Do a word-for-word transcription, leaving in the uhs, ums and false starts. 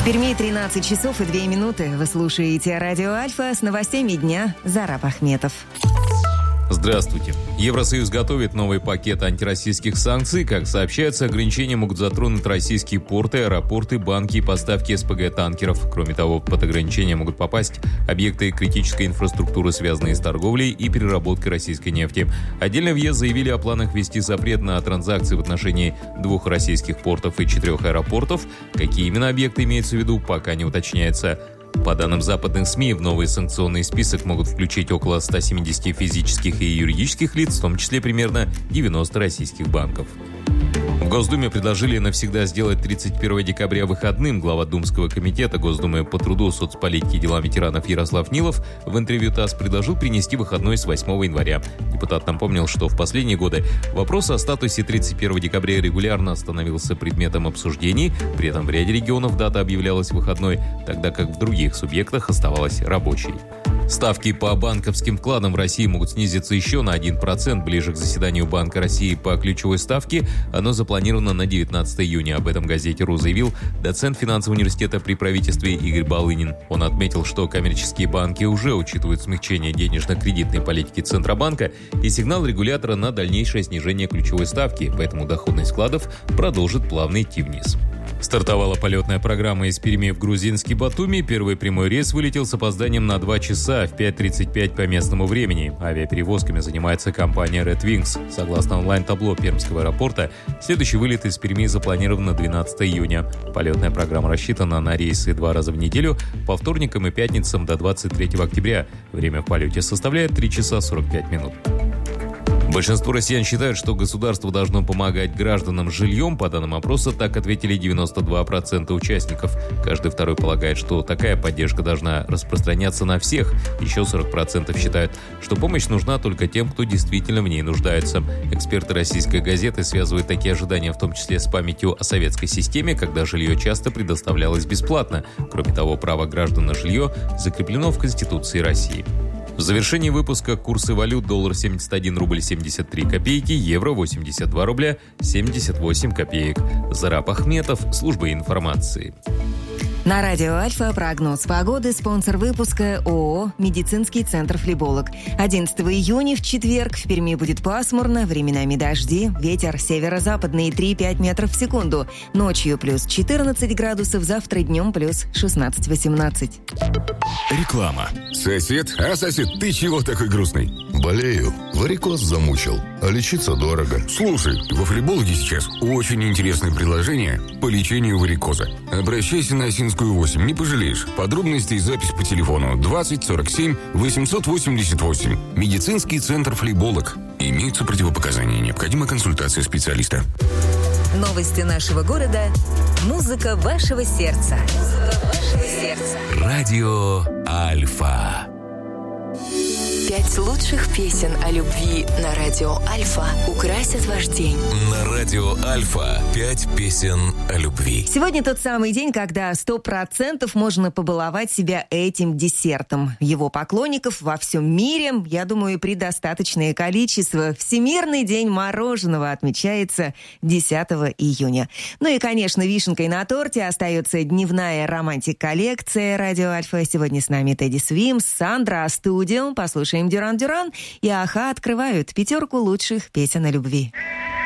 Перми тринадцать часов и две минуты. Вы слушаете радио Альфа с новостями дня. Зараб Ахметов. Здравствуйте. Евросоюз готовит новый пакет антироссийских санкций. Как сообщается, ограничения могут затронуть российские порты, аэропорты, банки и поставки СПГ-танкеров. Кроме того, под ограничения могут попасть объекты критической инфраструктуры, связанные с торговлей и переработкой российской нефти. Отдельно в ЕС заявили о планах ввести запрет на транзакции в отношении двух российских портов и четырех аэропортов. Какие именно объекты имеются в виду, пока не уточняется. По данным западных СМИ, в новый санкционный список могут включить около ста семидесяти физических и юридических лиц, в том числе примерно девяноста российских банков. В Госдуме предложили навсегда сделать тридцать первого декабря выходным. Глава Думского комитета Госдумы по труду, соцполитике и делам ветеранов Ярослав Нилов в интервью ТАСС предложил перенести выходной с восьмого января. Депутат напомнил, что в последние годы вопрос о статусе тридцать первого декабря регулярно становился предметом обсуждений. При этом в ряде регионов дата объявлялась выходной, тогда как в других субъектах оставалась рабочей. Ставки по банковским вкладам в России могут снизиться еще на один процент. Ближе к заседанию Банка России по ключевой ставке оно запланировано на девятнадцатого июня. Об этом газете РУ заявил доцент финансового университета при правительстве Игорь Балынин. Он отметил, что коммерческие банки уже учитывают смягчение денежно-кредитной политики Центробанка и сигнал регулятора на дальнейшее снижение ключевой ставки, поэтому доходность вкладов продолжит плавно идти вниз. Стартовала полетная программа из Перми в грузинский Батуми. Первый прямой рейс вылетел с опозданием на два часа в пять тридцать пять по местному времени. Авиаперевозками занимается компания Red Wings. Согласно онлайн-табло Пермского аэропорта, следующий вылет из Перми запланирован на двенадцатого июня. Полетная программа рассчитана на рейсы два раза в неделю по вторникам и пятницам до двадцать третьего октября. Время в полете составляет три часа сорок пять минут. Большинство россиян считают, что государство должно помогать гражданам жильем. По данным опроса, так ответили девяносто два процента участников. Каждый второй полагает, что такая поддержка должна распространяться на всех. Еще сорок процентов считают, что помощь нужна только тем, кто действительно в ней нуждается. Эксперты «Российской газеты» связывают такие ожидания в том числе с памятью о советской системе, когда жилье часто предоставлялось бесплатно. Кроме того, право граждан на жилье закреплено в Конституции России. В завершении выпуска курсы валют: доллар семьдесят один рубль семьдесят три копейки, евро восемьдесят два рубля семьдесят восемь копеек. Зараб Ахметов, служба информации. На радио Альфа прогноз погоды. Спонсор выпуска ООО «Медицинский центр Флеболог». одиннадцатого июня в четверг в Перми будет пасмурно, временами дожди, ветер северо-западный три-пять метров в секунду. Ночью плюс четырнадцать градусов, завтра днем плюс шестнадцать-восемнадцать. Реклама. Сосед? А, сосед, ты чего такой грустный? Болею. Варикоз замучил. А лечиться дорого. Слушай, во Флебологе сейчас очень интересное предложение по лечению варикоза. Обращайся на Осинскую восемь, не пожалеешь. Подробности и запись по телефону двадцать сорок семь восемьсот восемьдесят восемь. Медицинский центр Флеболог. Имеются противопоказания. Необходима консультация специалиста. Новости нашего города. Музыка вашего сердца. Музыка вашего сердца. Радио Альфа. Пять лучших песен о любви на радио Альфа украсят ваш день. На радио Альфа пять песен о любви. Сегодня тот самый день, когда сто процентов можно побаловать себя этим десертом. Его поклонников во всем мире, я думаю, предостаточное количество. Всемирный день мороженого отмечается десятого июня. Ну и, конечно, вишенкой на торте остается дневная романтик-коллекция радио Альфа. Сегодня с нами Тедди Свимс, Сандра Астудио. Послушаем Дюран Дюран и Аха открывают пятерку лучших песен о любви.